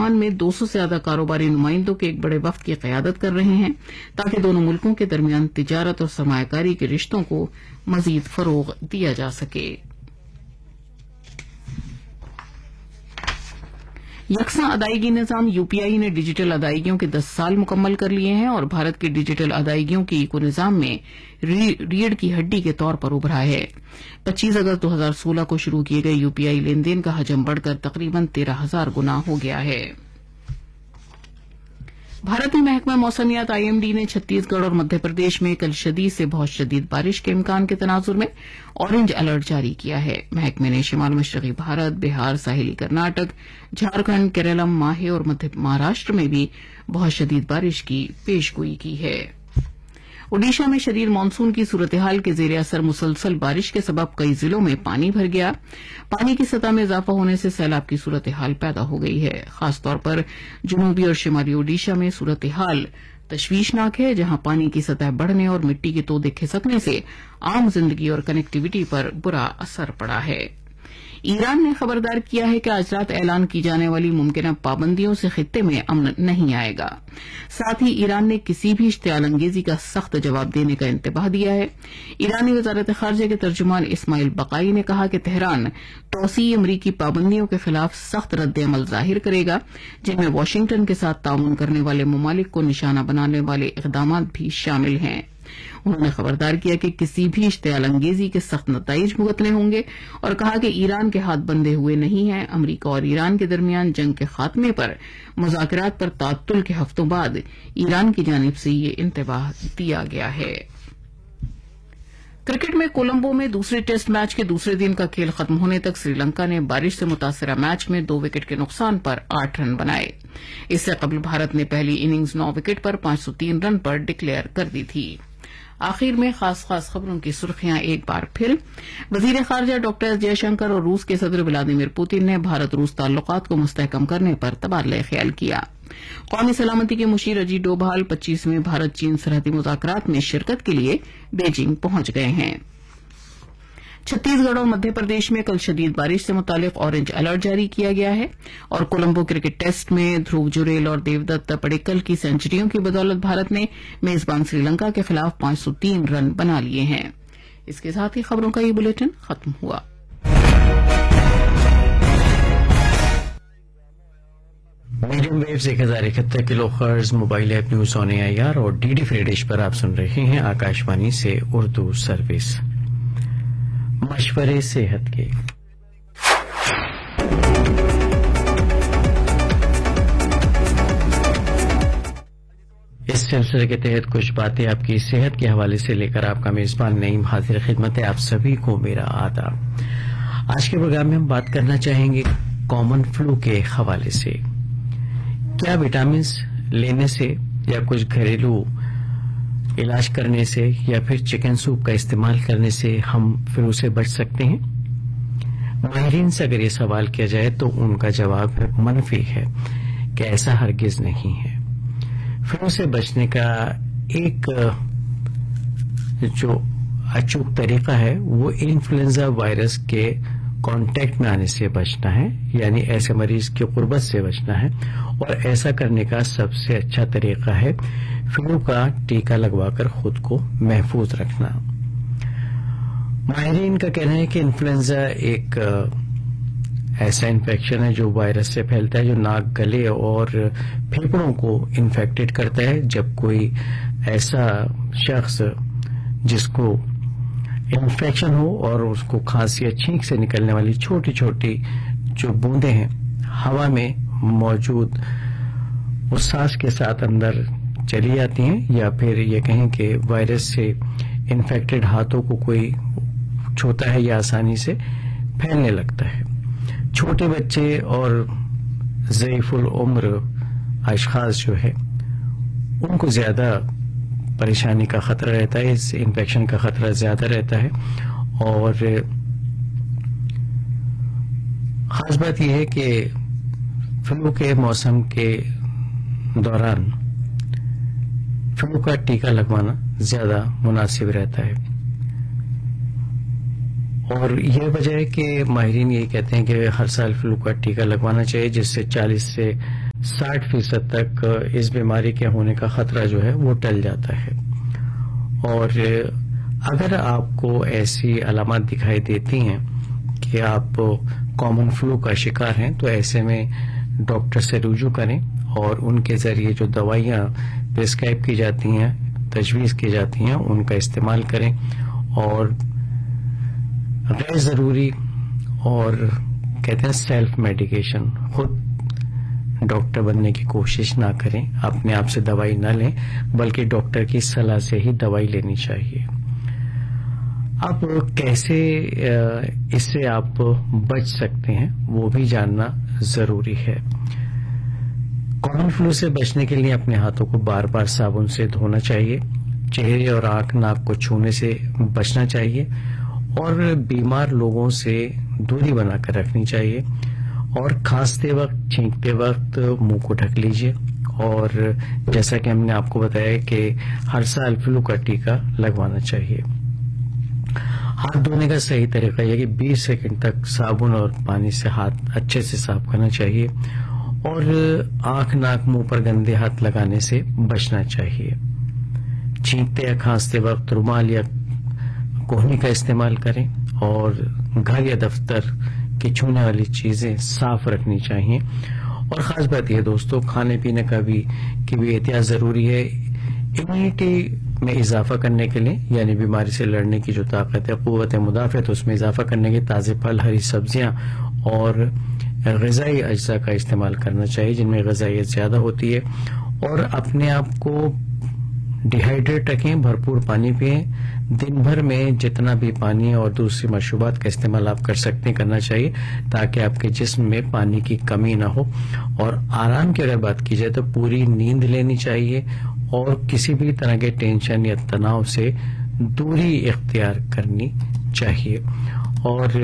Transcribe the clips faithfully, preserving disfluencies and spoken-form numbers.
Oman میں دو سو سے زیادہ کاروباری نمائندوں کے ایک بڑے وفد کی قیادت کر رہے ہیں تاکہ دونوں ملکوں کے درمیان تجارت اور سرمایہ کاری کے رشتوں کو مزید فروغ دیا جا سکے۔ یکساں ادائیگی نظام یو پی آئی نے ڈیجیٹل ادائیگیوں کے دس سال مکمل کر لیے ہیں اور بھارت کے ڈیجیٹل ادائیگیوں کے ایکو نظام میں ریڑھ کی ہڈی کے طور پر ابھرا ہے۔ پچیس اگست دو ہزار سولہ کو شروع کیے گئے یو پی آئی لین دین کا حجم بڑھ کر تقریباً تیرہ ہزار گنا ہو گیا ہے۔ بھارتی محکمہ موسمیات آئی ایم ڈی نے چھتیس گڑھ اور مدھیہ پردیش میں کل شدید سے بہت شدید بارش کے امکان کے تناظر میں اورنج الرٹ جاری کیا ہے۔ محکمے نے شمال مشرقی بھارت، بہار، ساحلی کرناٹک، جھارکھنڈ، کیرالم، ماہے اور مہاراشٹر میں بھی بہت شدید بارش کی پیشگوئی کی ہے۔ اوڈیشہ میں شدید مانسون کی صورتحال کے زیر اثر مسلسل بارش کے سبب کئی ضلعوں میں پانی بھر گیا۔ پانی کی سطح میں اضافہ ہونے سے سیلاب کی صورتحال پیدا ہو گئی ہے۔ خاص طور پر جنوبی اور شمالی اوڈیشہ میں صورتحال تشویشناک ہے، جہاں پانی کی سطح بڑھنے اور مٹی کے تودے کھسکنے سے عام زندگی اور کنیکٹیویٹی پر برا اثر پڑا ہے۔ ایران نے خبردار کیا ہے کہ آج رات اعلان کی جانے والی ممکنہ پابندیوں سے خطے میں امن نہیں آئے گا۔ ساتھ ہی ایران نے کسی بھی اشتعال انگیزی کا سخت جواب دینے کا انتباہ دیا ہے۔ ایرانی وزارت خارجہ کے ترجمان اسماعیل بقائی نے کہا کہ تہران توسیعی امریکی پابندیوں کے خلاف سخت رد عمل ظاہر کرے گا، جن میں واشنگٹن کے ساتھ تعاون کرنے والے ممالک کو نشانہ بنانے والے اقدامات بھی شامل ہیں۔ انہوں نے خبردار کیا کہ کسی بھی اشتعال انگیزی کے سخت نتائج بھگتنے ہوں گے اور کہا کہ ایران کے ہاتھ بندھے ہوئے نہیں ہیں۔ امریکہ اور ایران کے درمیان جنگ کے خاتمے پر مذاکرات پر تعطل کے ہفتوں بعد ایران کی جانب سے یہ انتباہ دیا گیا ہے۔ کرکٹ میں کولمبو میں دوسرے ٹیسٹ میچ کے دوسرے دن کا کھیل ختم ہونے تک سری لنکا نے بارش سے متاثرہ میچ میں دو وکٹ کے نقصان پر آٹھ رن بنائے۔ اس سے قبل بھارت نے پہلی اننگز نو وکٹ پر پانچ سو تین رن پر ڈکلیئر کر دی تھی۔ آخر میں خاص خاص خبروں کی سرخیاں ایک بار پھر۔ وزیر خارجہ ڈاکٹر ایس جے شنکر اور روس کے صدر ولادیمیر پوتن نے بھارت روس تعلقات کو مستحکم کرنے پر تبادلہ خیال کیا۔ قومی سلامتی کے مشیر اجیت ڈوبھال پچیسویں بھارت چین سرحدی مذاکرات میں شرکت کے لیے بیجنگ پہنچ گئے ہیں۔ چھتیس گڑھ اور مدھیہ پردیش میں کل شدید بارش سے متعلق اورنج الرٹ جاری کیا گیا ہے اور کولمبو کرکٹ ٹیسٹ میں دھرو جوریل اور دیودت پڑیکل کی سینچریوں کی بدولت بھارت نے میزبان سری لنکا کے خلاف پانچ سو تین رن بنا لیے ہیں۔ اس کے ساتھ ہی خبروں کا یہ بلیٹن ختم ہوا۔ میڈیم ویوز ایک ہزار اکہتر کلو hertz mobile app news on a I R اور ڈی ڈی فری ڈش پر آپ سن رہے ہیں آکاشوانی سے اردو سروس۔ مشورے صحت کے اس سلسلے کے تحت کچھ باتیں آپ کی صحت کے حوالے سے لے کر آپ کا میزبان نعیم حاضر خدمت ہے۔ آپ سبھی کو میرا آداب۔ آج کے پروگرام میں ہم بات کرنا چاہیں گے کامن فلو کے حوالے سے۔ کیا وٹامنس لینے سے یا کچھ گھریلو علاج کرنے سے یا پھر چکن سوپ کا استعمال کرنے سے ہم فلو سے بچ سکتے ہیں؟ ماہرین سے اگر یہ سوال کیا جائے تو ان کا جواب منفی ہے کہ ایسا ہرگز نہیں ہے۔ فلو سے بچنے کا ایک جو اچوک طریقہ ہے وہ انفلوئنزا وائرس کے کانٹیکٹ میں آنے سے بچنا ہے، یعنی ایسے مریض کی قربت سے بچنا ہے، اور ایسا کرنے کا سب سے اچھا طریقہ ہے فلو کا ٹیکہ لگوا کر خود کو محفوظ رکھنا۔ ماہرین کا کہنا ہے کہ انفلوئنزا ایک ایسا انفیکشن ہے جو وائرس سے پھیلتا ہے، جو ناک، گلے اور پھیپھڑوں کو انفیکٹڈ کرتا ہے۔ جب کوئی ایسا شخص جس کو انفیکشن ہو اور اس کو کھانسی یا چھینک سے نکلنے والی چھوٹی چھوٹی جو بوندیں ہیں ہوا میں موجود اس سانس کے ساتھ اندر چلی جاتی ہیں، یا پھر یہ کہیں کہ وائرس سے انفیکٹڈ ہاتھوں کو کوئی چھوتا ہے یا آسانی سے پھیلنے لگتا ہے۔ چھوٹے بچے اور ضعیف العمر اشخاص جو ہے ان کو زیادہ پریشانی کا خطرہ رہتا ہے، اس انفیکشن کا خطرہ زیادہ رہتا ہے۔ اور خاص بات یہ ہے کہ فلو کے موسم کے دوران فلو کا ٹیکہ لگوانا زیادہ مناسب رہتا ہے، اور یہ وجہ ہے کہ ماہرین یہ کہتے ہیں کہ ہر سال فلو کا ٹیکہ لگوانا چاہیے، جس سے چالیس سے साठ फीसद तक इस बीमारी के होने का खतरा जो है वो टल जाता है। और अगर आपको ऐसी अलामत दिखाई देती हैं कि आप कॉमन फ्लू का शिकार हैं, तो ऐसे में डॉक्टर से रुजू करें और उनके जरिए जो दवाइयाँ प्रिस्क्राइब की जाती हैं, तजवीज़ की जाती हैं, उनका इस्तेमाल करें और गैर ज़रूरी और कहते हैं सेल्फ मेडिकेशन, खुद डॉक्टर बनने की कोशिश ना करें, अपने आप से दवाई ना लें, बल्कि डॉक्टर की सलाह से ही दवाई लेनी चाहिए। अब कैसे इससे आप बच सकते हैं वो भी जानना जरूरी है। कॉमन फ्लू से बचने के लिए अपने हाथों को बार बार साबुन से धोना चाहिए, चेहरे और आंख नाक को छूने से बचना चाहिए और बीमार लोगों से दूरी बनाकर रखनी चाहिए और खांसते वक्त, छींकते वक्त मुंह को ढक लीजिए। और जैसा कि हमने आपको बताया कि हर साल फ्लू का टीका लगवाना चाहिए। हाथ धोने का सही तरीका यह कि बीस सेकंड तक साबुन और पानी से हाथ अच्छे से साफ करना चाहिए और आंख, नाक, मुंह पर गंदे हाथ लगाने से बचना चाहिए। छींकते या खांसते वक्त रुमाल या कोहनी का इस्तेमाल करें और घर या दफ्तर की छूने वाली चीजें साफ रखनी चाहिए। और खास बात यह दोस्तों, खाने पीने का भी की भी एहतियात जरूरी है। इम्यूनिटी में इजाफा करने के लिए, यानी बीमारी से लड़ने की जो ताकत है, कुव्वत मुदाफ़त, उसमें इजाफा करने के ताज़े फल, हरी सब्जियां और ग़िज़ाई अज्जा का इस्तेमाल करना चाहिए जिनमें ग़िज़ाइयत ज़्यादा होती है। और अपने आप को डिहाइड्रेट रखें, भरपूर पानी पिएं। दिन भर में जितना भी पानी और दूसरी मशरूबात का इस्तेमाल आप कर सकते हैं करना चाहिए ताकि आपके जिस्म में पानी की कमी ना हो। और आराम की अगर बात की जाए तो पूरी नींद लेनी चाहिए और किसी भी तरह के टेंशन या तनाव से दूरी इख्तियार करनी चाहिए। और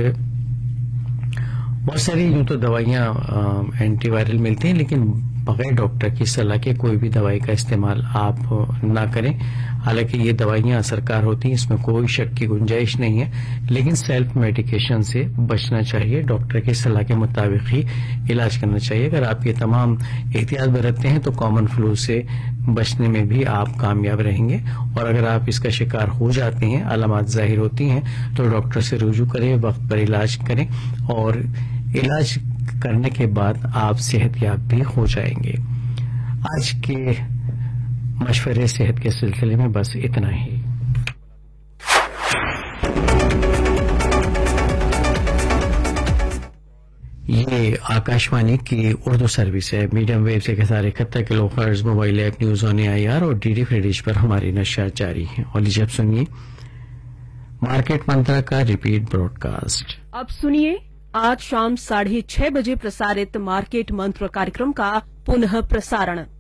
बहुत सारी यूं तो दवाइयां एंटीवायरल मिलती हैं, लेकिन बगैर डॉक्टर की सलाह के कोई भी दवाई का इस्तेमाल आप ना करें। हालांकि ये दवाइयां असरकार होती हैं, इसमें कोई शक की गुंजाइश नहीं है, लेकिन सेल्फ मेडिकेशन से बचना चाहिए। डॉक्टर की सलाह के मुताबिक ही इलाज करना चाहिए। अगर आप ये तमाम एहतियात बरतते हैं तो कॉमन फ्लू से बचने में भी आप कामयाब रहेंगे। और अगर आप इसका शिकार हो जाते हैं, अलामत जाहिर होती हैं, तो डॉक्टर से रुजू करें, वक्त पर इलाज करें और इलाज करने के बाद आप सेहतयाब भी हो जाएंगे। आज के मशवरे सेहत के सिलसिले में बस इतना ही। ये आकाशवाणी की उर्दू सर्विस है। मीडियम वेव से साढ़े इकहत्तर kilo hertz mobile app news on I R और डी डी फ्री डिश पर हमारी नशियात जारी है। और लीजिए अब सुनिए मार्केट मंत्रा का रिपीट ब्रॉडकास्ट। अब सुनिए आज शाम साढ़े छह बजे प्रसारित मार्केट मंत्र कार्यक्रम का पुनः प्रसारण।